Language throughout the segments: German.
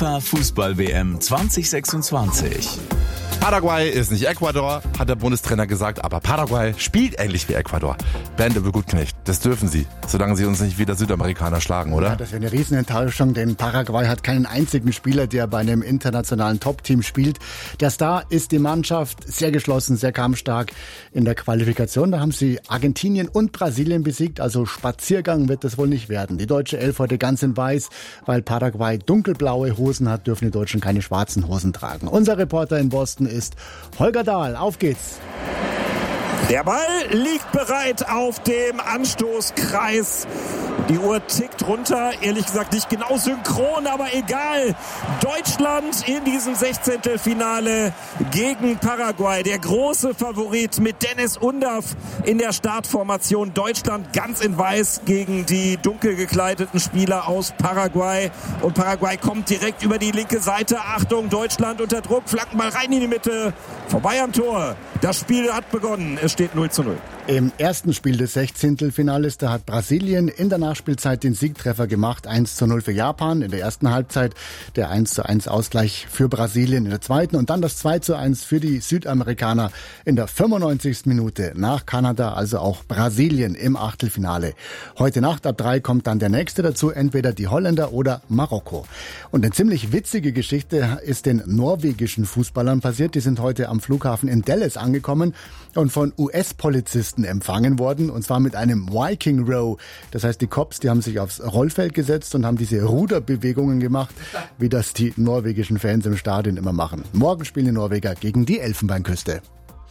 Super Fußball-WM 2026. Paraguay ist nicht Ecuador, hat der Bundestrainer gesagt, aber Paraguay spielt ähnlich wie Ecuador. Bände Gutknecht, das dürfen sie, solange sie uns nicht wieder Südamerikaner schlagen, oder? Ja, das wäre eine Riesenenttäuschung, denn Paraguay hat keinen einzigen Spieler, der bei einem internationalen Top-Team spielt. Der Star ist die Mannschaft, sehr geschlossen, sehr kampfstark in der Qualifikation. Da haben sie Argentinien und Brasilien besiegt, also Spaziergang wird das wohl nicht werden. Die deutsche Elf heute ganz in weiß, weil Paraguay dunkelblaue Hosen hat, dürfen die Deutschen keine schwarzen Hosen tragen. Unser Reporter in Boston ist Holger Dahl. Auf geht's! Der Ball liegt bereit auf dem Anstoßkreis. Die Uhr tickt runter, ehrlich gesagt nicht genau synchron, aber egal. Deutschland in diesem 16. gegen Paraguay. Der große Favorit mit Dennis Undaff in der Startformation. Deutschland ganz in weiß gegen die dunkel gekleideten Spieler aus Paraguay. Und Paraguay kommt direkt über die linke Seite. Achtung, Deutschland unter Druck. Flankenball rein in die Mitte. Vorbei am Tor. Das Spiel hat begonnen. Es steht 0:0. Im ersten Spiel des 16. da hat Brasilien in der Nachspielzeit den Siegtreffer gemacht. 1:0 für Japan in der ersten Halbzeit. Der 1:1 Ausgleich für Brasilien in der zweiten und dann das 2:1 für die Südamerikaner in der 95. Minute nach Kanada, also auch Brasilien im Achtelfinale. Heute Nacht ab 3 kommt dann der nächste dazu, entweder die Holländer oder Marokko. Und eine ziemlich witzige Geschichte ist den norwegischen Fußballern passiert. Die sind heute am Flughafen in Dallas angekommen und von US-Polizisten empfangen worden, und zwar mit einem Viking Row. Das heißt, die Cops, die haben sich aufs Rollfeld gesetzt und haben diese Ruderbewegungen gemacht, wie das die norwegischen Fans im Stadion immer machen. Morgen spielen die Norweger gegen die Elfenbeinküste.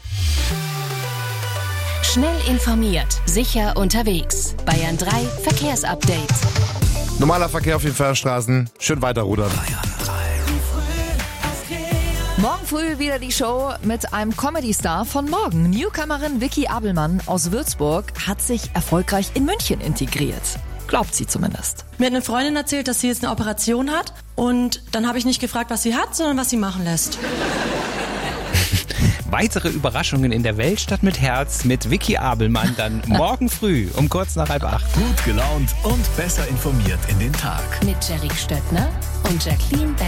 Schnell informiert, sicher unterwegs. Bayern 3 Verkehrsupdate. Normaler Verkehr auf den Fernstraßen, schön weiter rudern. Morgen früh wieder die Show mit einem Comedy-Star von morgen. Newcomerin Vicky Abelmann aus Würzburg hat sich erfolgreich in München integriert. Glaubt sie zumindest. Mir hat eine Freundin erzählt, dass sie jetzt eine Operation hat. Und dann habe ich nicht gefragt, was sie hat, sondern was sie machen lässt. Weitere Überraschungen in der Weltstadt mit Herz mit Vicky Abelmann dann morgen früh um kurz nach 7:30. Gut gelaunt und besser informiert in den Tag. Mit Jerry Stöttner und Jacqueline Beck.